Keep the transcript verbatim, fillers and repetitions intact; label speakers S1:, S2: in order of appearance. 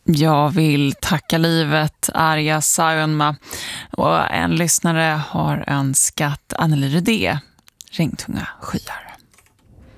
S1: Jag vill tacka livet, Arja Saijonmaa, och en lyssnare har önskat Anneli Rudé, Regntunga skyar.